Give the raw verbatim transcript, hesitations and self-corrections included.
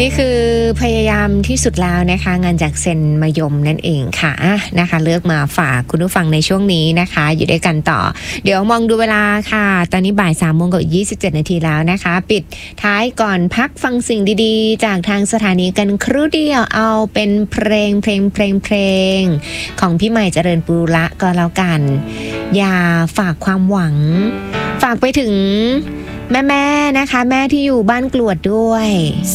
นี่คือพยายามที่สุดแล้วนะคะงานจากเซนมายมนั่นเองค่ะนะคะเลือกมาฝากคุณผู้ฟังในช่วงนี้นะคะอยู่ด้วยกันต่อเดี๋ยวมองดูเวลาค่ะตอนนี้บ่ายสามโมงกับยี่สิบเจ็ดนาทีแล้วนะคะปิดท้ายก่อนพักฟังสิ่งดีๆจากทางสถานีกันครู่เดียวเอาเป็นเพลงเพลงเพลงเพลงของพี่ใหม่เจริญปุระก็แล้วกันอย่าฝากความหวังฝากไปถึงแม่ๆนะคะแม่ที่อยู่บ้านกลวดด้วย